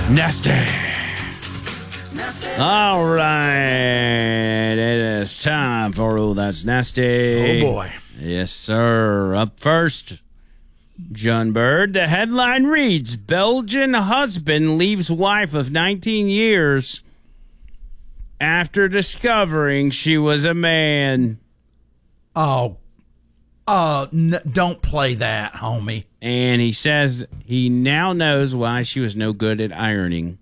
Nasty. All right. It is time for Ooh, That's Nasty. Oh, boy. Yes, sir. Up first, John Bird. The headline reads, Belgian husband leaves wife of 19 years after discovering she was a man. Oh, don't play that, homie. And he says he now knows why she was no good at ironing.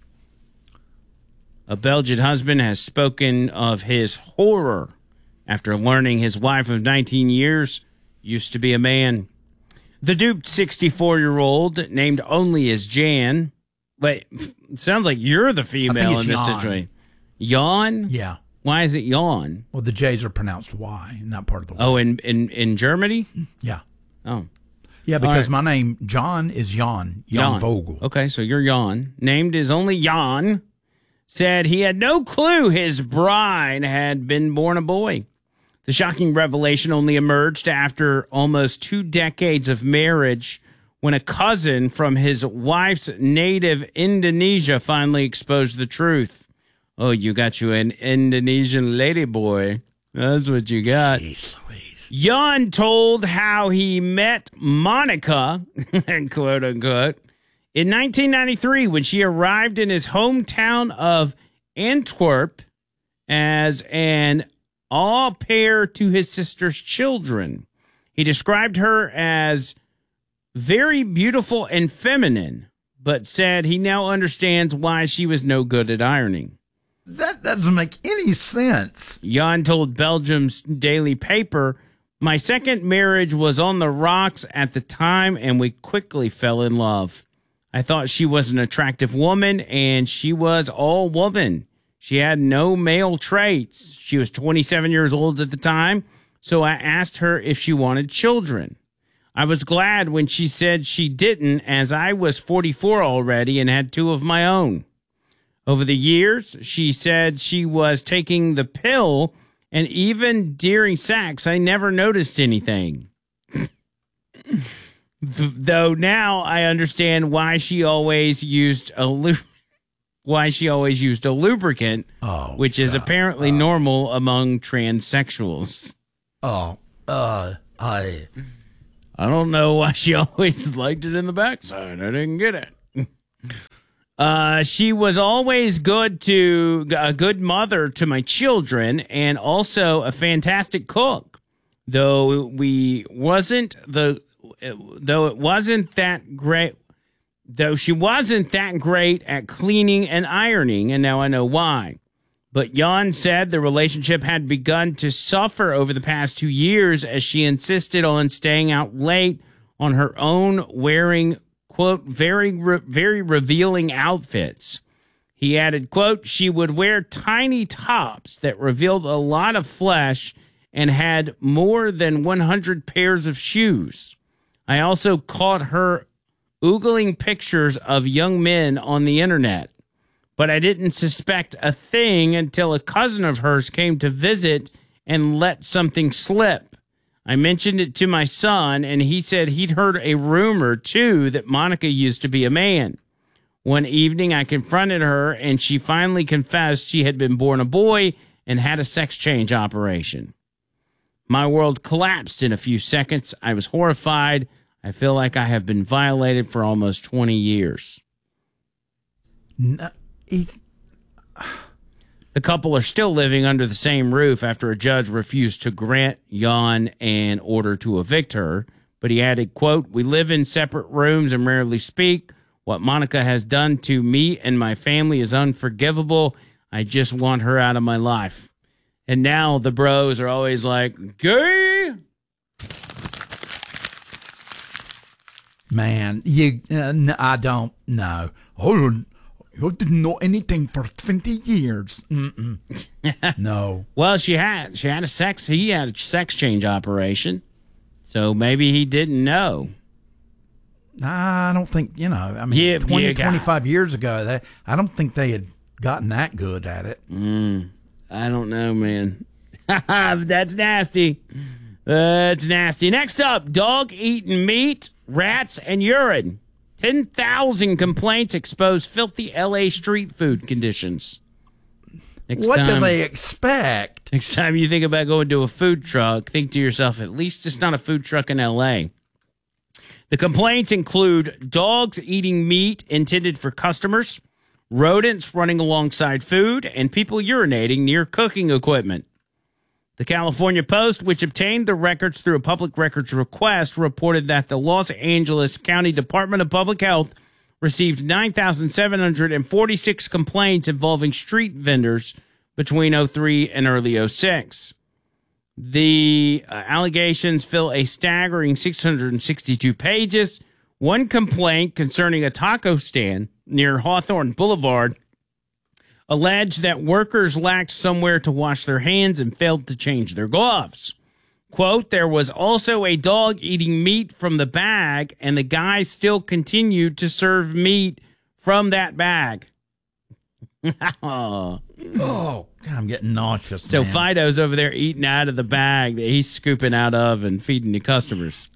A Belgian husband has spoken of his horror after learning his wife of 19 years used to be a man. The duped 64-year-old, named only as Jan. Wait, it sounds like you're the female in this Jan. situation. Yawn? Yeah. Why is it yawn? Well, the J's are pronounced Y in that part of the world. Oh, in Germany? Yeah. Oh. Yeah, because right. my name, John, is Jan Vogel. Okay, so you're Jan. Named as only Jan. Said he had no clue his bride had been born a boy. The shocking revelation only emerged after almost 2 decades of marriage when a cousin from his wife's native Indonesia finally exposed the truth. Oh, you got you an Indonesian ladyboy. That's what you got. Jeez Louise. Jan told how he met Monica, quote unquote, in 1993 when she arrived in his hometown of Antwerp as an au pair to his sister's children. He described her as very beautiful and feminine, but said he now understands why she was no good at ironing. That doesn't make any sense. Jan told Belgium's daily paper, my second marriage was on the rocks at the time, and we quickly fell in love. I thought she was an attractive woman, and she was all woman. She had no male traits. She was 27 years old at the time, so I asked her if she wanted children. I was glad when she said she didn't, as I was 44 already and had 2 of my own. Over the years, she said she was taking the pill, and even during sex, I never noticed anything. Though now I understand why she always used a lubricant, which is apparently normal among transsexuals. I don't know why she always liked it in the backside. I didn't get it. She was always a good mother to my children, and also a fantastic cook. Though she wasn't that great at cleaning and ironing, and now I know why. But Jan said the relationship had begun to suffer over the past 2 years as she insisted on staying out late on her own, wearing, quote, very revealing outfits. He added, quote, she would wear tiny tops that revealed a lot of flesh and had more than 100 pairs of shoes. I also caught her oogling pictures of young men on the internet, but I didn't suspect a thing until a cousin of hers came to visit and let something slip. I mentioned it to my son, and he said he'd heard a rumor, too, that Monica used to be a man. One evening, I confronted her, and she finally confessed she had been born a boy and had a sex change operation. My world collapsed in a few seconds. I was horrified. I feel like I have been violated for almost 20 years. No, The couple are still living under the same roof after a judge refused to grant Jan an order to evict her. But he added, quote, we live in separate rooms and rarely speak. What Monica has done to me and my family is unforgivable. I just want her out of my life. And now the bros are always like, gay? Man, I don't know. Oh, you didn't know anything for 20 years. No. Well, he had a sex change operation. So maybe he didn't know. I don't think, I mean, 25 years ago, I don't think they had gotten that good at it. I don't know, man. That's nasty. That's nasty. Next up, dog eating meat, rats, and urine. 10,000 complaints expose filthy L.A. street food conditions. What do they expect? Next time you think about going to a food truck, think to yourself, at least it's not a food truck in L.A. The complaints include dogs eating meat intended for customers, rodents running alongside food, and people urinating near cooking equipment. The California Post, which obtained the records through a public records request, reported that the Los Angeles County Department of Public Health received 9,746 complaints involving street vendors between 2003 and early 2006. The allegations fill a staggering 662 pages. One complaint concerning a taco stand near Hawthorne Boulevard alleged that workers lacked somewhere to wash their hands and failed to change their gloves. Quote, there was also a dog eating meat from the bag, and the guy still continued to serve meat from that bag. Oh, God, I'm getting nauseous. So man. Fido's over there eating out of the bag that he's scooping out of and feeding the customers.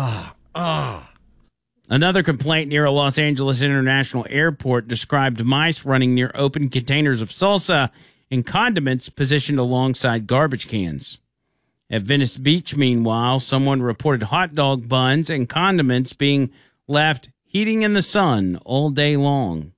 Another complaint near a Los Angeles International Airport described mice running near open containers of salsa and condiments positioned alongside garbage cans. At Venice Beach, meanwhile, someone reported hot dog buns and condiments being left heating in the sun all day long.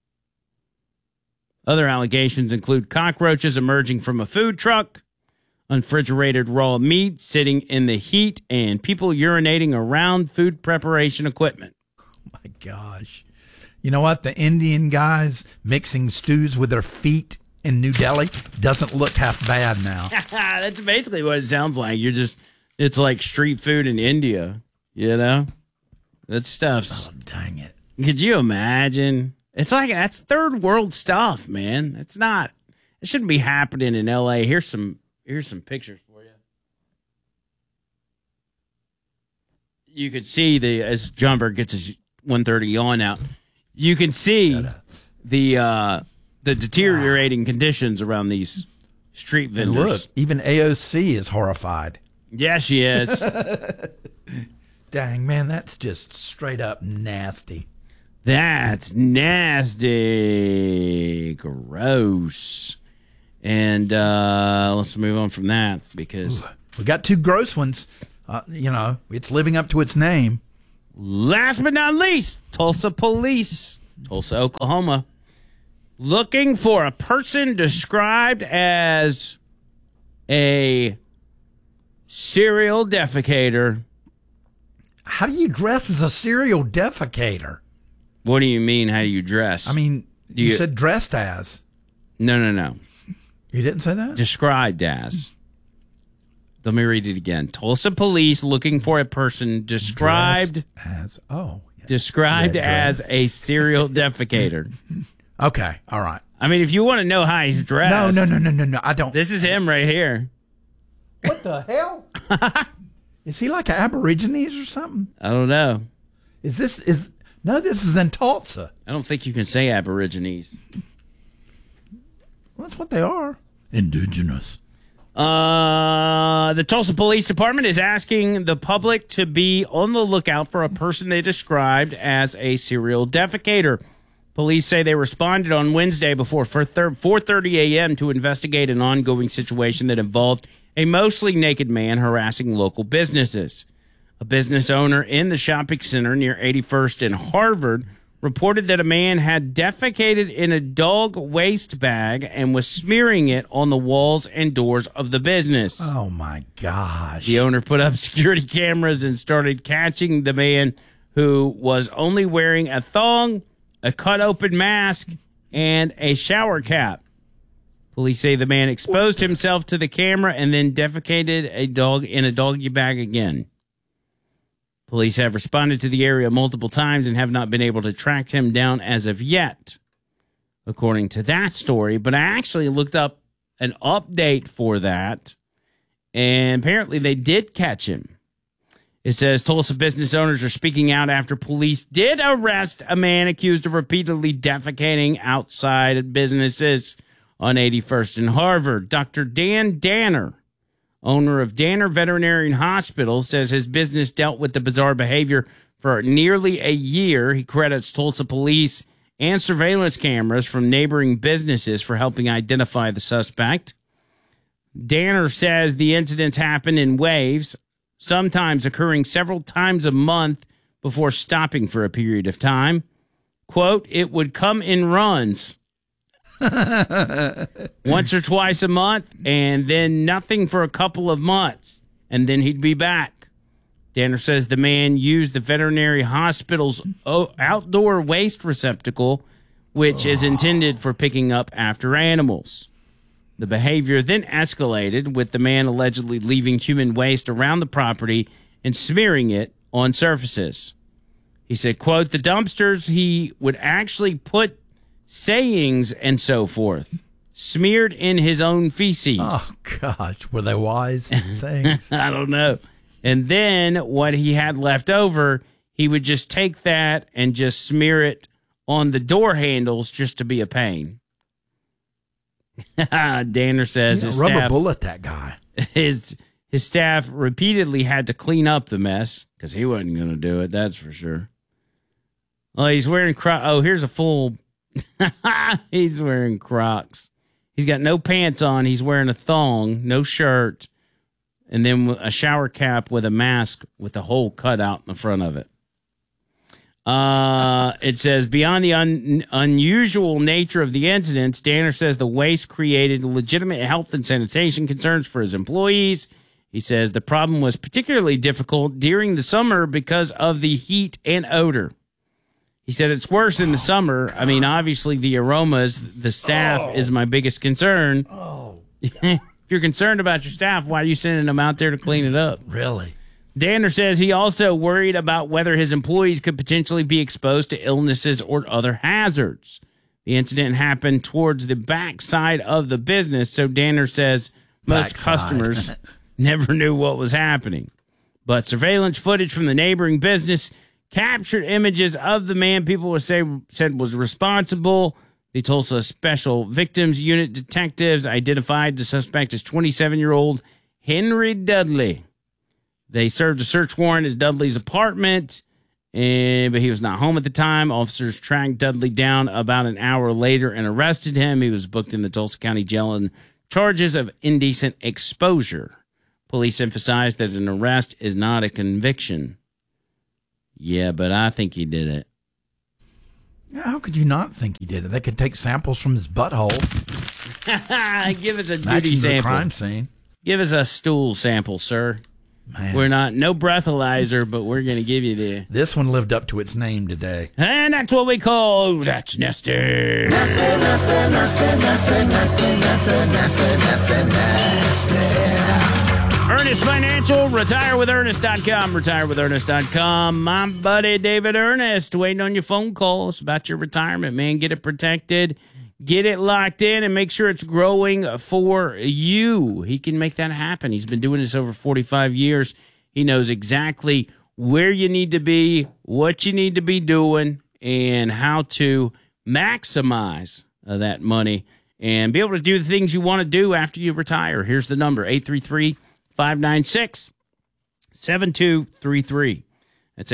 Other allegations include cockroaches emerging from a food truck, unrefrigerated raw meat sitting in the heat, and people urinating around food preparation equipment. Oh, my gosh. You know what? The Indian guys mixing stews with their feet in New Delhi doesn't look half bad now. That's basically what it sounds like. It's like street food in India, you know? That stuff's... Oh, dang it. Could you imagine? It's like, that's third world stuff, man. It shouldn't be happening in L.A. Here's some pictures for you. You could see as John Berg gets his 1:30 yawn out, you can see the deteriorating conditions around these street vendors. And look, even AOC is horrified. Yeah, she is. Dang, man, that's just straight up nasty. That's nasty. Gross. And let's move on from that because... We got two gross ones. It's living up to its name. Last but not least, Tulsa police, Tulsa, Oklahoma, looking for a person described as a serial defecator. How do you dress as a serial defecator? What do you mean, how do you dress? I mean, you said dressed as. No. You didn't say that? Described as. Let me read it again. Tulsa police looking for a person described as a serial defecator. Okay, all right. I mean, if you want to know how he's dressed. No, I don't. This is him right here. What the hell? Is he like an Aborigines or something? I don't know. This is in Tulsa. I don't think you can say Aborigines. Well, that's what they are. Indigenous. The Tulsa Police Department is asking the public to be on the lookout for a person they described as a serial defecator. Police say they responded on Wednesday before 4:30 a.m. to investigate an ongoing situation that involved a mostly naked man harassing local businesses. A business owner in the shopping center near 81st and Harvard reported that a man had defecated in a dog waste bag and was smearing it on the walls and doors of the business. Oh, my gosh. The owner put up security cameras and started catching the man, who was only wearing a thong, a cut-open mask, and a shower cap. Police say the man exposed himself to the camera and then defecated a dog in a doggy bag again. Police have responded to the area multiple times and have not been able to track him down as of yet, according to that story. But I actually looked up an update for that, and apparently they did catch him. It says Tulsa business owners are speaking out after police did arrest a man accused of repeatedly defecating outside businesses on 81st and Harvard. Dr. Dan Danner, owner of Danner Veterinary Hospital, says his business dealt with the bizarre behavior For nearly a year, he credits Tulsa police and surveillance cameras from neighboring businesses for helping identify the suspect. Danner says the incidents happen in waves, sometimes occurring several times a month before stopping for a period of time. Quote, it would come in runs. Once or twice a month, and then nothing for a couple of months, and then he'd be back. Danner says the man used the veterinary hospital's outdoor waste receptacle, which is intended for picking up after animals. The behavior then escalated, with the man allegedly leaving human waste around the property and smearing it on surfaces. He said, quote, the dumpsters, he would actually put sayings and so forth, smeared in his own feces. Oh, gosh. Were they wise sayings? I don't know. And then what he had left over, he would just take that and just smear it on the door handles just to be a pain. Danner says his rubber staff, bullet that guy. His staff repeatedly had to clean up the mess because he wasn't going to do it, that's for sure. Oh, he's wearing here's a full... He's wearing Crocs. He's got no pants on. He's wearing a thong, no shirt, and then a shower cap with a mask with a hole cut out in the front of it. It says, beyond the unusual nature of the incidents, Danner says the waste created legitimate health and sanitation concerns for his employees. He says the problem was particularly difficult during the summer because of the heat and odor. He said it's worse in the summer. I mean, obviously the aromas, the staff is my biggest concern. If you're concerned about your staff, why are you sending them out there to clean it up? Really? Danner says he also worried about whether his employees could potentially be exposed to illnesses or other hazards. The incident happened towards the backside of the business, so Danner says most customers never knew what was happening. But surveillance footage from the neighboring business captured images of the man people said was responsible. The Tulsa Special Victims Unit detectives identified the suspect as 27-year-old Henry Dudley. They served a search warrant at Dudley's apartment, but he was not home at the time. Officers tracked Dudley down about an hour later and arrested him. He was booked in the Tulsa County Jail on charges of indecent exposure. Police emphasized that an arrest is not a conviction. Yeah, but I think he did it. How could you not think he did it? They could take samples from his butthole. Give us a Matching duty sample. The crime scene. Give us a stool sample, sir. Man. We're no breathalyzer, but we're going to give you This one lived up to its name today. And that's what we call That's Nasty. Nasty, nasty, nasty, nasty, nasty, nasty, nasty, nasty, nasty. Ernest Financial, retirewithernest.com, retirewithernest.com. My buddy David Ernest waiting on your phone calls about your retirement, man. Get it protected, get it locked in, and make sure it's growing for you. He can make that happen. He's been doing this over 45 years. He knows exactly where you need to be, what you need to be doing, and how to maximize that money and be able to do the things you want to do after you retire. Here's the number, 833-596-7233. That's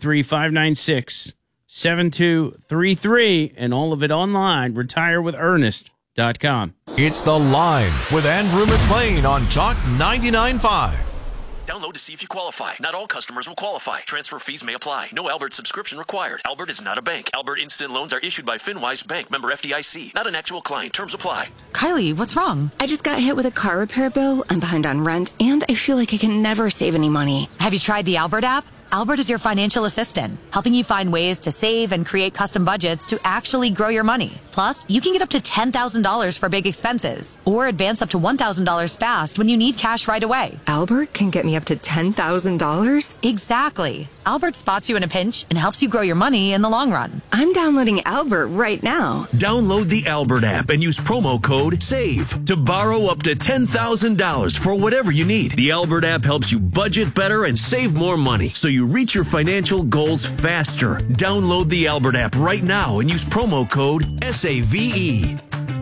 833-596-7233, and all of it online, retirewithernest.com. It's The Line with Andrew McLean on Talk 99.5. Download to see if you qualify. Not all customers will qualify. Transfer fees may apply. No Albert subscription required. Albert is not a bank. Albert Instant Loans are issued by FinWise Bank, member FDIC. Not an actual client. Terms apply. Kylie, what's wrong? I just got hit with a car repair bill. I'm behind on rent, and I feel like I can never save any money. Have you tried the Albert app? Albert is your financial assistant, helping you find ways to save and create custom budgets to actually grow your money. Plus, you can get up to $10,000 for big expenses or advance up to $1,000 fast when you need cash right away. Albert can get me up to $10,000? Exactly. Albert spots you in a pinch and helps you grow your money in the long run. I'm downloading Albert right now. Download the Albert app and use promo code SAVE to borrow up to $10,000 for whatever you need. The Albert app helps you budget better and save more money so you reach your financial goals faster. Download the Albert app right now and use promo code SAVE.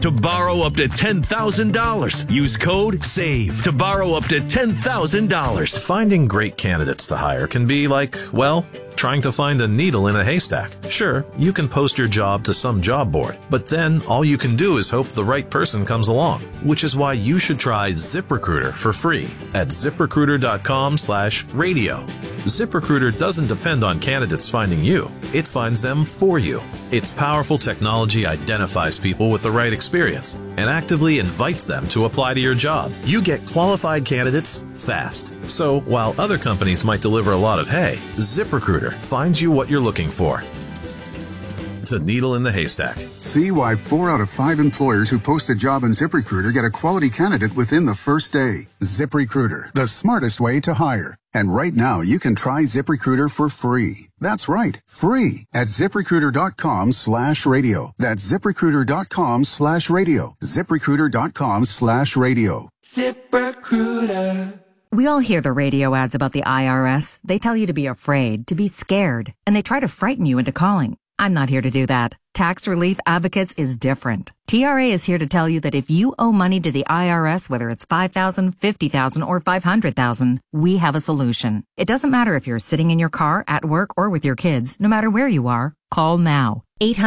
to borrow up to $10,000. Use code SAVE to borrow up to $10,000. Finding great candidates to hire can be like, well, trying to find a needle in a haystack. Sure, you can post your job to some job board, but then all you can do is hope the right person comes along, which is why you should try ZipRecruiter for free at ZipRecruiter.com/radio. ZipRecruiter doesn't depend on candidates finding you. It finds them for you. Its powerful technology identifies people with the right experience and actively invites them to apply to your job. You get qualified candidates fast. So while other companies might deliver a lot of hay, ZipRecruiter finds you what you're looking for. The needle in the haystack. See why 4 out of 5 employers who post a job on ZipRecruiter get a quality candidate within the first day. ZipRecruiter, the smartest way to hire. And right now, you can try ZipRecruiter for free. That's right, free at ZipRecruiter.com/radio. That's ZipRecruiter.com/radio. ZipRecruiter.com/radio. ZipRecruiter. We all hear the radio ads about the IRS. They tell you to be afraid, to be scared, and they try to frighten you into calling. I'm not here to do that. Tax Relief Advocates is different. TRA is here to tell you that if you owe money to the IRS, whether it's $5,000, $50,000, or $500,000, we have a solution. It doesn't matter if you're sitting in your car, at work, or with your kids. No matter where you are, call now.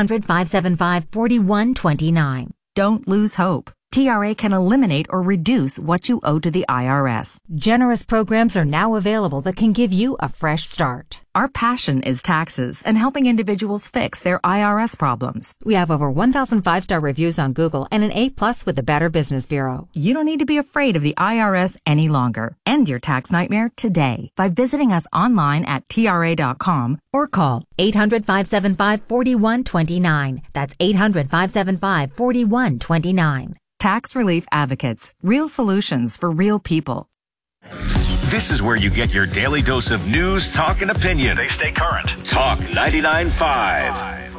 800-575-4129. Don't lose hope. TRA can eliminate or reduce what you owe to the IRS. Generous programs are now available that can give you a fresh start. Our passion is taxes and helping individuals fix their IRS problems. We have over 1,000 5-star reviews on Google and an A+ with the Better Business Bureau. You don't need to be afraid of the IRS any longer. End your tax nightmare today by visiting us online at TRA.com or call 800-575-4129. That's 800-575-4129. Tax Relief Advocates. Real solutions for real people. This is where you get your daily dose of news, talk, and opinion. They stay current. Talk 99.5.